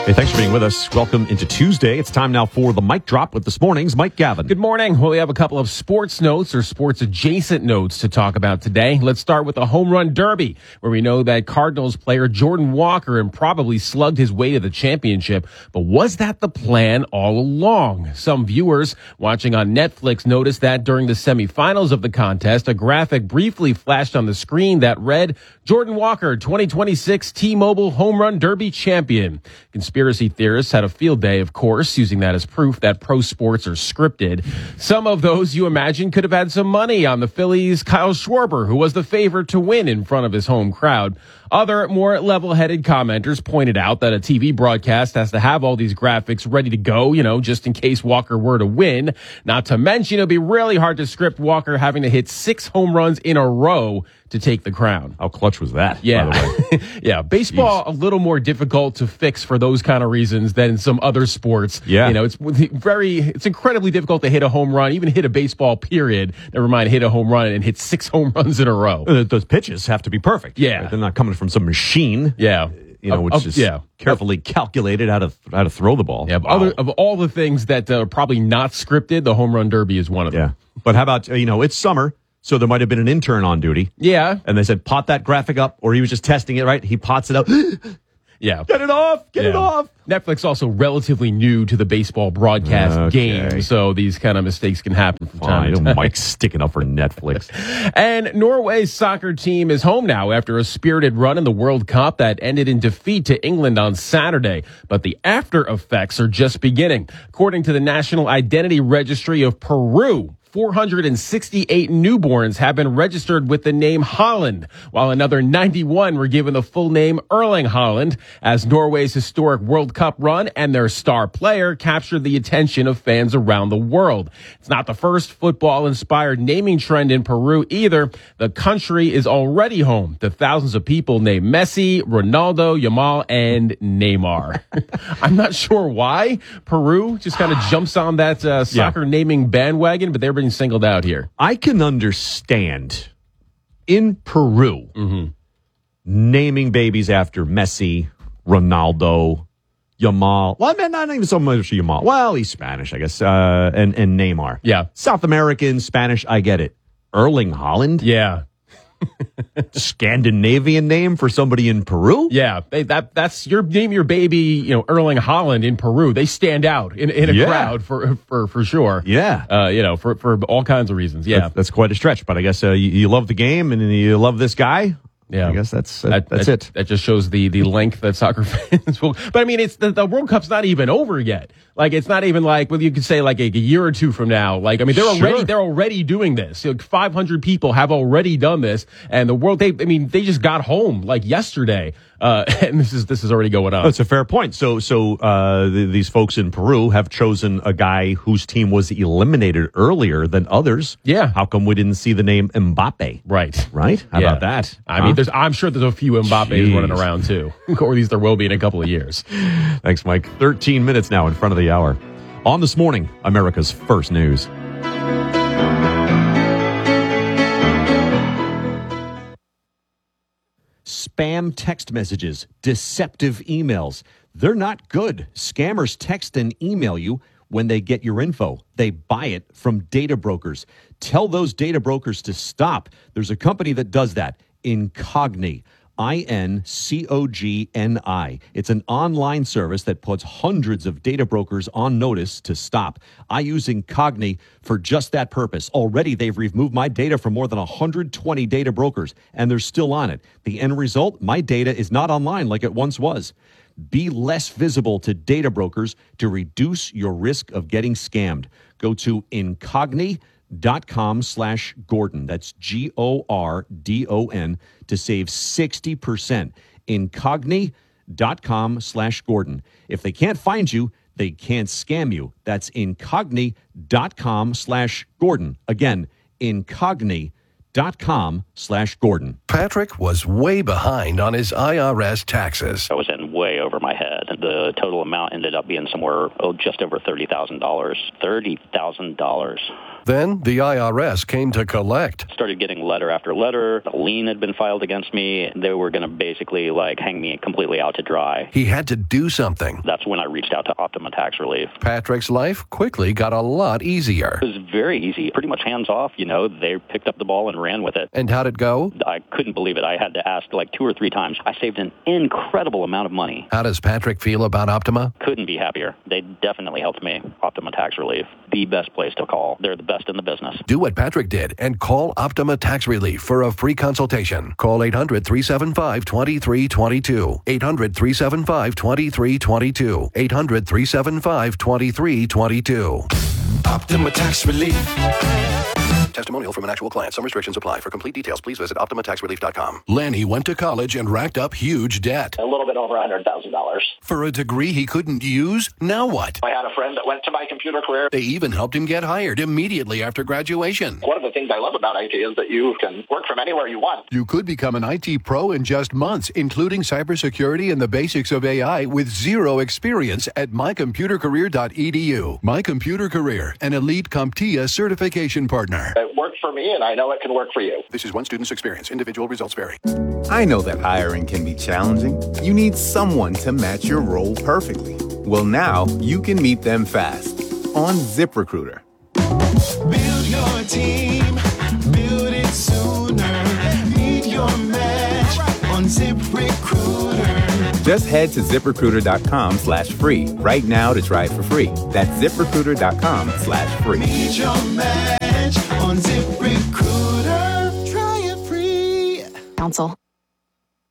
Hey, thanks for being with us. Welcome into Tuesday. It's time now for the Mic Drop with this morning's Mike Gavin. Good morning. Well, we have a couple of sports notes or sports-adjacent notes to talk about today. Let's start with the Home Run Derby, where we know that Cardinals player Jordan Walker probably slugged his way to the championship. But was that the plan all along? Some viewers watching on Netflix noticed that during the semifinals of the contest, a graphic briefly flashed on the screen that read, Jordan Walker, 2026 T-Mobile Home Run Derby champion. Conspiracy theorists had a field day, of course, using that as proof that pro sports are scripted. Some of those, you imagine, could have had some money on the Phillies' Kyle Schwarber, who was the favorite to win in front of his home crowd. Other, more level-headed commenters pointed out that a TV broadcast has to have all these graphics ready to go, just in case Walker were to win. Not to mention, it'd be really hard to script Walker having to hit 6 home runs in a row to take the crown. How clutch was that, yeah. by the way? Yeah, baseball, a little more difficult to fix for those kind of reasons than some other sports. Yeah. It's incredibly difficult to hit a home run, even hit a baseball period, never mind hit a home run and hit 6 home runs in a row. Those pitches have to be perfect. Yeah. Right? They're not coming from some machine. Yeah. Which is carefully calculated how to throw the ball. Yeah, of all the things that are probably not scripted, the Home Run Derby is one of them. Yeah. But how about, it's summer, so there might have been an intern on duty. Yeah. And they said, pot that graphic up, or he was just testing it, right? He pots it up. Yeah. Get it off! Get it off! Netflix also relatively new to the baseball broadcast game, so these kind of mistakes can happen from time to time. Mike's sticking up for Netflix. And Norway's soccer team is home now after a spirited run in the World Cup that ended in defeat to England on Saturday. But the after effects are just beginning. According to the National Identity Registry of Peru, 468 newborns have been registered with the name Holland, while another 91 were given the full name Erling Haaland, as Norway's historic World Cup run and their star player captured the attention of fans around the world. It's not the first football-inspired naming trend in Peru either. The country is already home to thousands of people named Messi, Ronaldo, Yamal, and Neymar. I'm not sure why Peru just kind of jumps on that soccer naming bandwagon, but they're being singled out here. I can understand in Peru naming babies after Messi, Ronaldo, Yamal. Well, I mean, not even so much Yamal. Well, he's Spanish, I guess, and Neymar. Yeah. South American, Spanish, I get it. Erling Haaland? Yeah. Scandinavian name for somebody in Peru? Yeah, that's your name, your baby, Erling Haaland in Peru. They stand out in a crowd for sure. Yeah. For all kinds of reasons. Yeah. That's quite a stretch, but I guess you love the game and you love this guy. Yeah, I guess that's it. That just shows the length that soccer fans will. But I mean, it's the World Cup's not even over yet. Like, it's not even like, you could say like a year or two from now. Like, I mean, they're already doing this. 500 people have already done this, and the world. They just got home like yesterday, and this is already going on. That's a fair point. So these folks in Peru have chosen a guy whose team was eliminated earlier than others. Yeah. How come we didn't see the name Mbappe? Right. How about that? I mean, I'm sure there's a few Mbappes running around too, or at least there will be in a couple of years. Thanks, Mike. 13 minutes now in front of the hour. On This Morning, America's First News. Spam text messages, deceptive emails. They're not good. Scammers text and email you when they get your info. They buy it from data brokers. Tell those data brokers to stop. There's a company that does that, Incogni. Incogni. It's an online service that puts hundreds of data brokers on notice to stop. I use Incogni for just that purpose. Already, they've removed my data from more than 120 data brokers, and they're still on it. The end result, my data is not online like it once was. Be less visible to data brokers to reduce your risk of getting scammed. Go to incogni.com/Gordon. That's GORDON to save 60%. Incogni.com/Gordon. If they can't find you, they can't scam you. That's incogni.com/Gordon. Again, incogni.com/Gordon. Patrick was way behind on his IRS taxes. I was in way over my head. The total amount ended up being somewhere just over $30,000. $30,000. Then the IRS came to collect. Started getting letter after letter. A lien had been filed against me. They were going to basically hang me completely out to dry. He had to do something. That's when I reached out to Optima Tax Relief. Patrick's life quickly got a lot easier. It was very easy, pretty much hands off. They picked up the ball and ran with it. And how'd it go? I couldn't believe it. I had to ask 2 or 3 times. I saved an incredible amount of money. How does Patrick feel about Optima? Couldn't be happier. They definitely helped me. Optima Tax Relief, the best place to call. They're the best in the business. Do what Patrick did and call Optima Tax Relief for a free consultation. Call 800-375-2322. 800-375-2322. 800-375-2322. Optima Tax Relief. Testimonial from an actual client. Some restrictions apply. For complete details, please visit OptimaTaxRelief.com. Lanny went to college and racked up huge debt. A little bit over $100,000. For a degree he couldn't use? Now what? I had a friend that went to My Computer Career. They even helped him get hired immediately after graduation. One of the things I love about IT is that you can work from anywhere you want. You could become an IT pro in just months, including cybersecurity and the basics of AI with zero experience at mycomputercareer.edu. My Computer Career, an elite CompTIA certification partner. It worked for me, and I know it can work for you. This is one student's experience. Individual results vary. I know that hiring can be challenging. You need someone to match your role perfectly. Well, now you can meet them fast on ZipRecruiter. Build your team, build it sooner. Meet your match on ZipRecruiter. Just head to ZipRecruiter.com/free right now to try it for free. That's ZipRecruiter.com/free. Meet your match on ZipRecruiter. Try it free. Council.